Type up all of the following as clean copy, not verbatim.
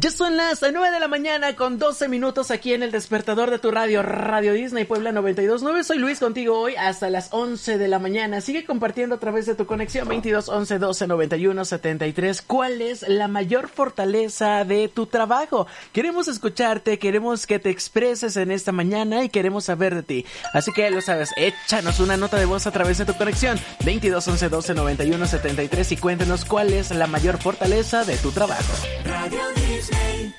Ya son las 9 de la mañana con 12 minutos aquí en el despertador de tu radio, Radio Disney Puebla 92.9. Soy Luis contigo hoy hasta las 11 de la mañana. Sigue compartiendo a través de tu conexión 22 11 12 91 73. ¿Cuál es la mayor fortaleza de tu trabajo? Queremos escucharte, queremos que te expreses en esta mañana y queremos saber de ti. Así que lo sabes, échanos una nota de voz a través de tu conexión 22 11 12 91 73 y cuéntanos cuál es la mayor fortaleza de tu trabajo. Radio Disney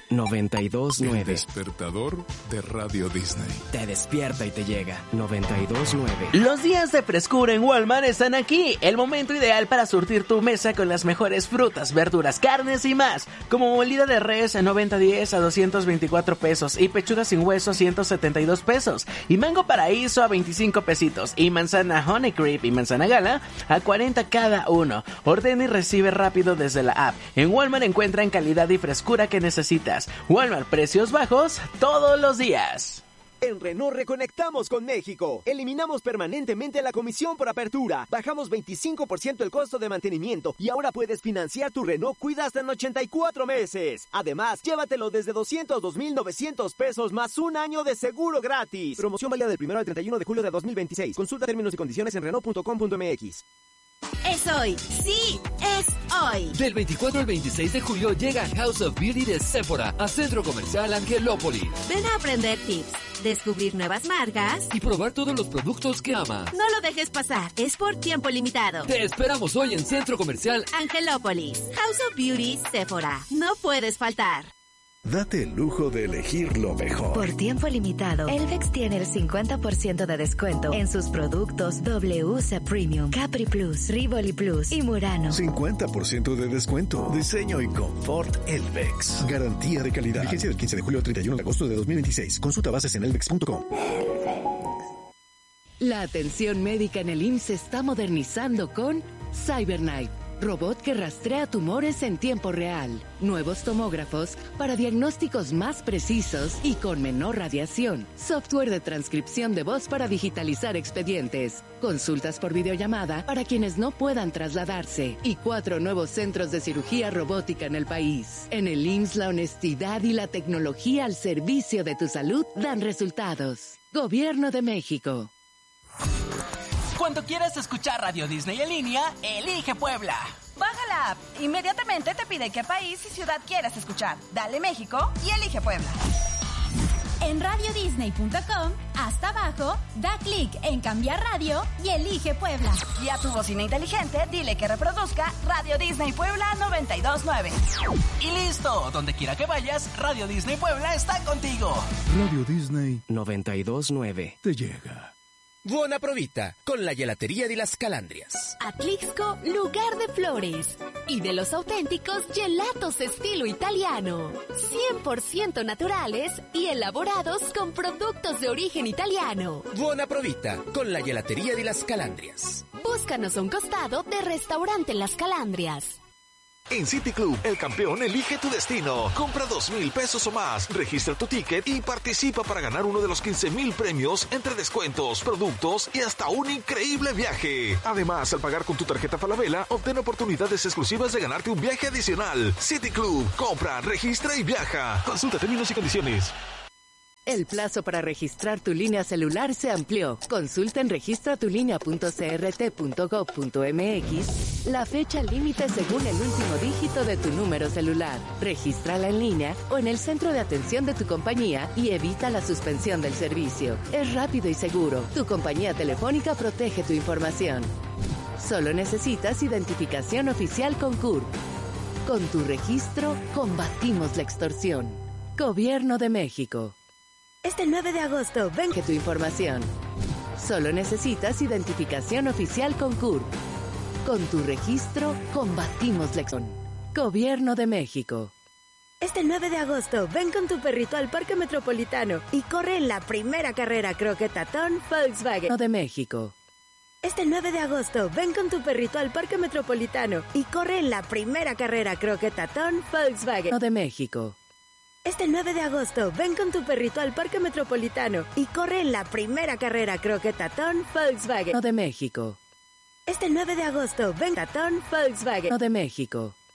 92.9. El despertador de Radio Disney. Te despierta y te llega. 92.9. Los días de frescura en Walmart están aquí. El momento ideal para surtir tu mesa con las mejores frutas, verduras, carnes y más. Como molida de res a 90-10 a 224 pesos y pechuga sin hueso a 172 pesos. Y mango paraíso a 25 pesitos. Y manzana honey creep y manzana gala a 40 cada uno. Ordena y recibe rápido desde la app. En Walmart encuentran calidad y frescura que necesitas. Walmart, precios bajos todos los días. En Renault reconectamos con México. Eliminamos permanentemente la comisión por apertura. Bajamos 25% el costo de mantenimiento y ahora puedes financiar tu Renault Kwid hasta en 84 meses. Además, llévatelo desde 202,900 pesos más un año de seguro gratis. Promoción válida del 1 al 31 de julio de 2026. Consulta términos y condiciones en Renault.com.mx. Es hoy, sí, es hoy. Del 24 al 26 de julio llega House of Beauty de Sephora a Centro Comercial Angelópolis. Ven a aprender tips, descubrir nuevas marcas y probar todos los productos que amas. No lo dejes pasar, es por tiempo limitado. Te esperamos hoy en Centro Comercial Angelópolis. House of Beauty Sephora. No puedes faltar. Date el lujo de elegir lo mejor. Por tiempo limitado, Elvex tiene el 50% de descuento en sus productos WC Premium, Capri Plus, Rivoli Plus y Murano. 50% de descuento. Diseño y confort Elvex. Garantía de calidad. Vigencia del 15 de julio al 31 de agosto de 2026. Consulta bases en elvex.com. La atención médica en el IMSS se está modernizando con CyberKnife. Robot que rastrea tumores en tiempo real. Nuevos tomógrafos para diagnósticos más precisos y con menor radiación. Software de transcripción de voz para digitalizar expedientes. Consultas por videollamada para quienes no puedan trasladarse. Y 4 nuevos centros de cirugía robótica en el país. En el IMSS, la honestidad y la tecnología al servicio de tu salud dan resultados. Gobierno de México. Cuando quieras escuchar Radio Disney en línea, elige Puebla. Baja la app. Inmediatamente te pide qué país y ciudad quieras escuchar. Dale México y elige Puebla. En radiodisney.com, hasta abajo, da clic en cambiar radio y elige Puebla. Y a tu bocina inteligente, dile que reproduzca Radio Disney Puebla 92.9. Y listo, donde quiera que vayas, Radio Disney Puebla está contigo. Radio Disney 92.9. te llega. Buona provita con la gelatería de las Calandrias. Atlixco, lugar de flores y de los auténticos gelatos estilo italiano. 100% naturales y elaborados con productos de origen italiano. Buona provita con la gelatería de las Calandrias. Búscanos a un costado de Restaurante Las Calandrias. En City Club, el campeón elige tu destino. Compra 2,000 pesos o más, registra tu ticket y participa para ganar uno de los 15,000 premios entre descuentos, productos y hasta un increíble viaje. Además, al pagar con tu tarjeta Falabella, obtén oportunidades exclusivas de ganarte un viaje adicional. City Club, compra, registra y viaja. Consulta términos y condiciones. El plazo para registrar tu línea celular se amplió. Consulta en registratulinea.crt.gov.mx la fecha límite según el último dígito de tu número celular. Regístrala en línea o en el centro de atención de tu compañía y evita la suspensión del servicio. Es rápido y seguro. Tu compañía telefónica protege tu información. Solo necesitas identificación oficial con CURP. Con tu registro, combatimos la extorsión. Gobierno de México. Este 9 de agosto, ven que tu información. Solo necesitas identificación oficial con CURP. Con tu registro, combatimos la extorsión. Gobierno de México. Este 9 de agosto, ven con tu perrito al Parque Metropolitano y corre en la primera carrera croquetatón Volkswagen de México. Este 9 de agosto, ven con tu perrito al Parque Metropolitano y corre en la primera carrera croquetatón Volkswagen de México. Este 9 de agosto, ven con tu perrito al Parque Metropolitano y corre en la primera carrera croquetatón Volkswagen de México. Este 9 de agosto, ven Tatón Volkswagen de México.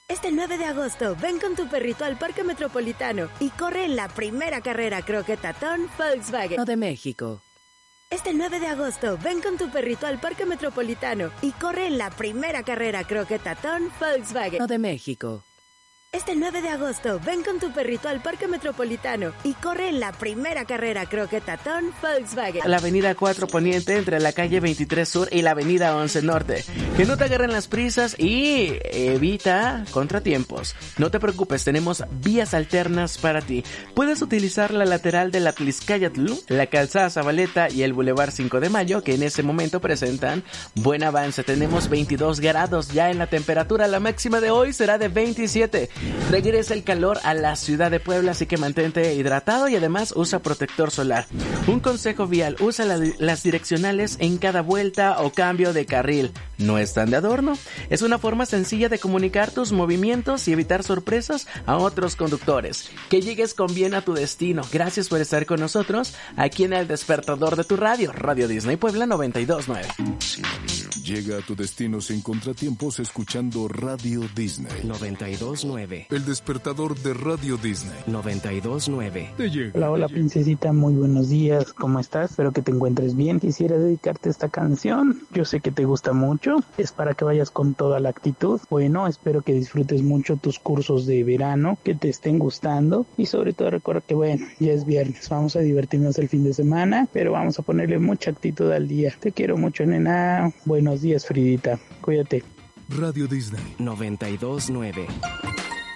Este 9 de agosto, ven con tu perrito al Parque Metropolitano y corre en la primera carrera croquetatón Volkswagen de México. Este 9 de agosto, ven con tu perrito al Parque Metropolitano y corre en la primera carrera croquetatón Volkswagen de México. Este 9 de agosto, ven con tu perrito al Parque Metropolitano y corre en la primera carrera croquetatón Volkswagen. La avenida 4 Poniente entre la calle 23 Sur y la avenida 11 Norte. Que no te agarren las prisas y evita contratiempos. No te preocupes, tenemos vías alternas para ti. Puedes utilizar la lateral de la Tliscayatl, la calzada Zabaleta y el Boulevard 5 de Mayo, que en ese momento presentan buen avance. Tenemos 22 grados ya en la temperatura, la máxima de hoy será de 27. Regresa el calor a la ciudad de Puebla, así que mantente hidratado y además usa protector solar. Un consejo vial, usa las direccionales en cada vuelta o cambio de carril. No están de adorno. Es una forma sencilla de comunicar tus movimientos y evitar sorpresas a otros conductores. Que llegues con bien a tu destino. Gracias por estar con nosotros aquí en el despertador de tu radio, Radio Disney Puebla 92.9. Llega a tu destino sin contratiempos escuchando Radio Disney 92.9. El despertador de Radio Disney 92.9. Te llega. Hola, hola princesita, muy buenos días, ¿cómo estás? Espero que te encuentres bien. Quisiera dedicarte esta canción, yo sé que te gusta mucho, es para que vayas con toda la actitud. Bueno, espero que disfrutes mucho tus cursos de verano, que te estén gustando y sobre todo recuerda que bueno, ya es viernes, vamos a divertirnos el fin de semana, pero vamos a ponerle mucha actitud al día. Te quiero mucho, nena. Buenos días, Fridita, cuídate. Radio Disney 92.9.